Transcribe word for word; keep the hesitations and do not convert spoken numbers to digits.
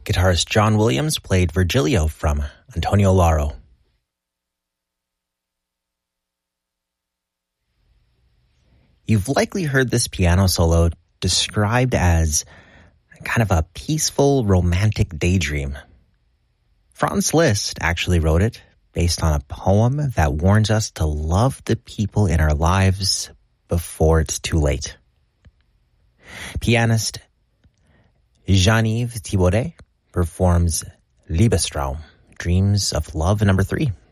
Guitarist John Williams played Virgilio from Antonio Lauro. You've likely heard this piano solo described as kind of a peaceful, romantic daydream. Franz Liszt actually wrote it based on a poem that warns us to love the people in our lives before it's too late. Pianist Jean-Yves Thibaudet performs Liebestraum, Dreams of Love number three.